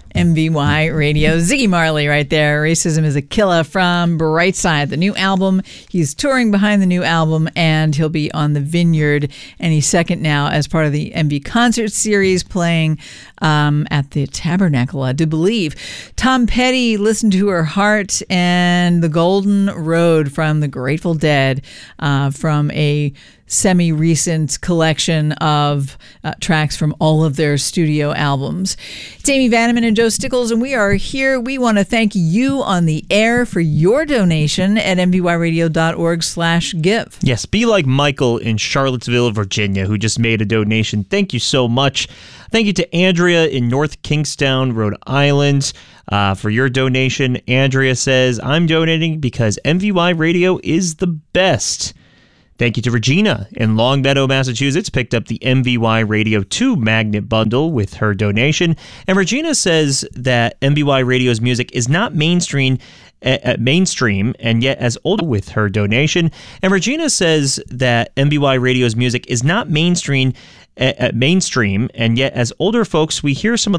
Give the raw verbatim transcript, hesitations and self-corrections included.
M V Y Radio. Ziggy Marley right there. Racism is a Killer from Brightside, the new album. He's touring behind the new album, and he'll be on the Vineyard any second now as part of the M V Concert Series, playing um, at the Tabernacle, I do believe. Tom Petty, Listen to Her Heart, and The Golden Road from the Grateful Dead, uh, from a semi-recent collection of uh, tracks from all of their studio albums. It's Amy Vanneman and Joe Stickles, and we are here. We want to thank you on the air for your donation at m v y radio dot org slash give. Yes, be like Michael in Charlottesville, Virginia, who just made a donation. Thank you so much. Thank you to Andrea in North Kingstown, Rhode Island, uh, for your donation. Andrea says, I'm donating because M V Y Radio is the best. Thank you to Regina in Longmeadow, Massachusetts, picked up the M V Y Radio two magnet bundle with her donation. And Regina says that M V Y Radio's music is not mainstream, uh, mainstream, and yet as older with her donation. And Regina says that M V Y Radio's music is not mainstream, uh, mainstream, and yet as older folks, we hear some of